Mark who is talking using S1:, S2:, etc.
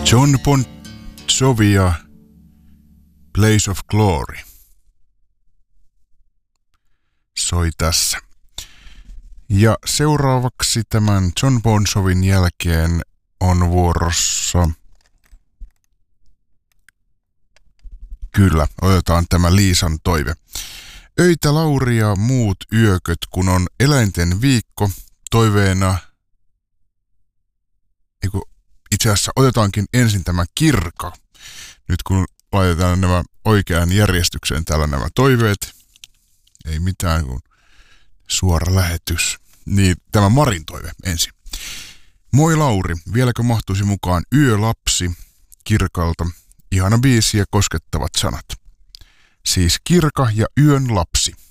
S1: John Bon Jovi ja Blaze of Glory soi tässä. Ja seuraavaksi tämän John Bon Jovin jälkeen on vuorossa... Kyllä, otetaan tämä Liisan toive. Öitä Lauri ja muut yököt, kun on eläinten viikko, toiveena... Itse asiassa otetaankin ensin tämä Kirka. Nyt kun laitetaan nämä oikeaan järjestykseen täällä nämä toiveet. Ei mitään kuin suora lähetys. Niin tämä Marin toive ensin. Moi Lauri, vieläkö mahtuisi mukaan Yölapsi Kirkalta? Ihana biisi ja koskettavat sanat. Siis Kirka ja Yön lapsi.